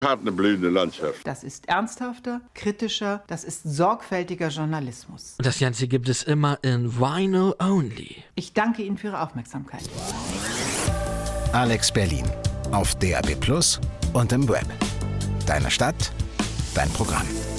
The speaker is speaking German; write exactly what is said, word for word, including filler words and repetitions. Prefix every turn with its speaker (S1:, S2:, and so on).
S1: Hat eine blühende Landschaft.
S2: Das ist ernsthafter, kritischer, das ist sorgfältiger Journalismus.
S3: Das Ganze gibt es immer in Vinyl Only.
S2: Ich danke Ihnen für Ihre Aufmerksamkeit.
S4: Alex Berlin auf D A B Plus und im Web. Deine Stadt, dein Programm.